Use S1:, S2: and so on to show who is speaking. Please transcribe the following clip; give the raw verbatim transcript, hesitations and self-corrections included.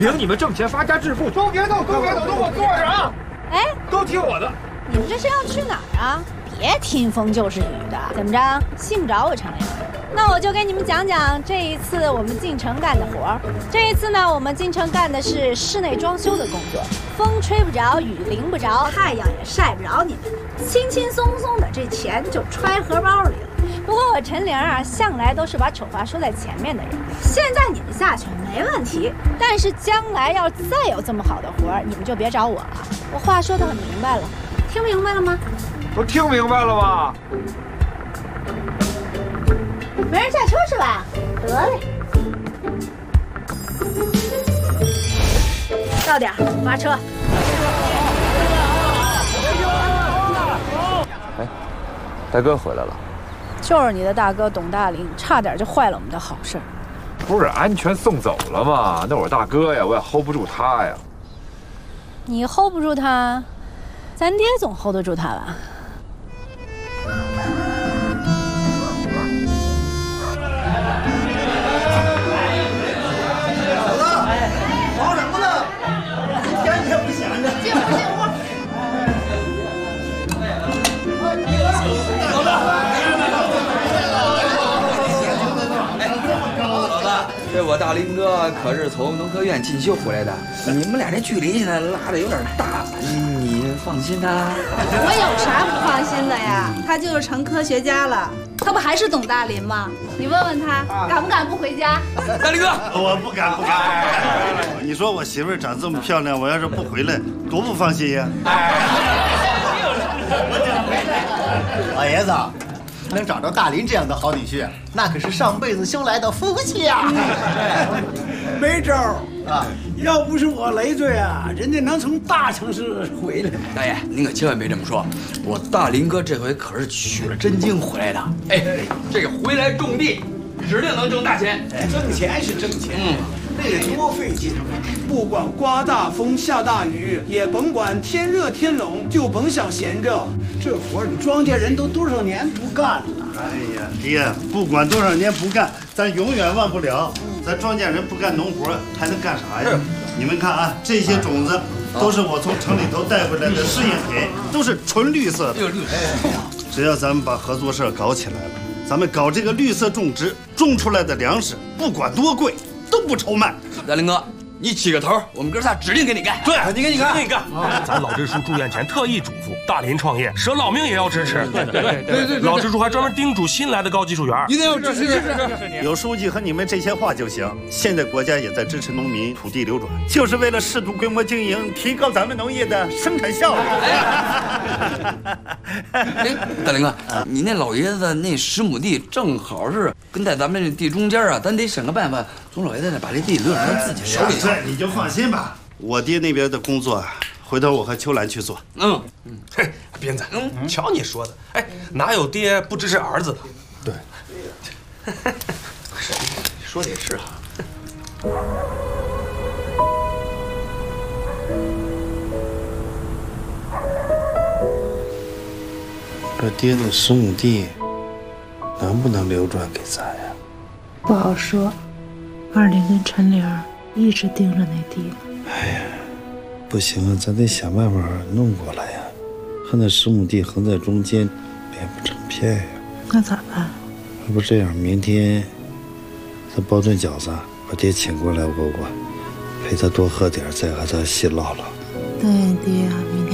S1: 领你们挣钱发家致富，都别动，都别动，都给我坐着啊！
S2: 哎，
S1: 都听我的。
S2: 你们这是要去哪儿啊？别听风就是雨的，怎么着？信不着我程玲？那我就给你们讲讲这一次我们进城干的活儿。这一次呢，我们进城干的是室内装修的工作，风吹不着，雨淋不着，太阳也晒不着你们，轻轻松松的，这钱就揣荷包里了。不过我陈玲啊，向来都是把丑话说在前面的人。现在你们下去没问题，但是将来要再有这么好的活儿，你们就别找我了。我话说得很明白了，听明白了吗？
S1: 都听明白了吗？
S2: 没人下车是吧？得嘞，到点儿发车。
S3: 哎，大哥回来了。
S2: 就是你的大哥董大林，差点就坏了我们的好事儿。
S1: 不是安全送走了吗？那我大哥呀，我也 hold 不住他呀。
S2: 你 hold 不住他，咱爹总 hold 得住他吧？
S4: 嫂子，忙什么呢？一天也不闲着。进屋，进屋。嫂子。
S5: 这我大林哥可是从农科院进修回来的，你们俩这距离现在拉的有点大，你放心呐？
S6: 我有啥不放心的呀？他就是成科学家了，他不还是董大林吗？你问问他敢不敢不回家？
S5: 大林哥，
S4: 我不敢不敢。你说我媳妇长这么漂亮，我要是不回来，多不放心呀！
S7: 老爷子。能找着大林这样的好女婿，那可是上辈子修来的福气呀！
S8: 没招啊！要不是我累赘啊，人家能从大城市回来。
S5: 大爷，您可千万别这么说，我大林哥这回可是取了真经回来的。哎，这个回来种地，指定能挣大钱。
S8: 挣钱是挣钱，嗯，那得多费劲。不管刮大风下大雨，也甭管天热天冷，就甭想闲着。这活你庄稼人都多少年不干了？
S4: 哎呀，爹，不管多少年不干，咱永远忘不了。咱庄稼人不干农活，还能干啥呀？你们看啊，这些种子都是我从城里头带回来的试验品，都是纯绿色的。只要咱们把合作社搞起来了，咱们搞这个绿色种植，种出来的粮食不管多贵都不愁卖。
S5: 大林哥，你起个头，我们哥仨指定给你干。
S9: 对，
S5: 你给你干，
S9: 给你干。咱老支书住院前特意嘱咐，大林创业，舍老命也要支持。对对对对对。老支书还专门叮嘱新来的高技术员，
S5: 一定要支持支持。
S4: 有书记和你们这些话就行。现在国家也在支持农民土地流转，就是为了适度规模经营，提高咱们农业的生产效率。
S5: 哎，大林哥，你那老爷子那十亩地正好是跟在咱们这地中间啊，咱得想个办法，从老爷子那把这地留到咱自己手里。
S4: 这你就放心吧，我爹那边的工作啊，回头我和秋兰去做。
S5: 嗯
S9: 嗯，嘿，斌子，嗯，瞧你说的，哎，哪有爹不支持儿子的？
S4: 对，
S9: 说的也是哈。
S4: 这爹的十亩地能不能流转给咱呀？
S10: 不好说。二林跟陈玲一直盯着那地呢。
S4: 哎呀，不行啊，咱得想办法弄过来呀。和那十亩地横在中间，连不成片呀。
S10: 那咋办？
S4: 要不这样，明天咱包顿饺子，把爹请过来，我我陪他多喝点，再和他细唠唠。
S10: 那爹啊，明